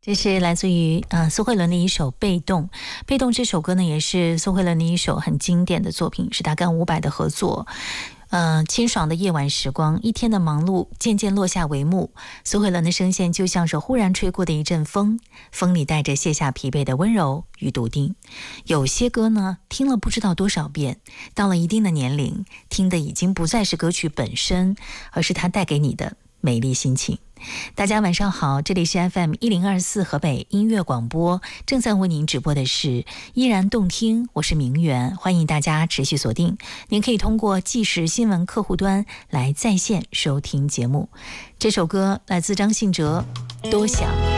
这是来自于苏慧伦的一首《被动》。《被动》这首歌呢，也是苏慧伦的一首很经典的作品，是她跟伍佰的合作。清爽的夜晚时光，一天的忙碌渐渐落下帷幕。苏慧伦的声线就像是忽然吹过的一阵风，风里带着卸下疲惫的温柔与笃定。有些歌呢，听了不知道多少遍，到了一定的年龄，听的已经不再是歌曲本身，而是它带给你的美丽心情。大家晚上好，这里是 FM1024 河北音乐广播，正在为您直播的是依然动听，我是明媛，欢迎大家持续锁定。您可以通过即时新闻客户端来在线收听节目。这首歌来自张信哲，多想。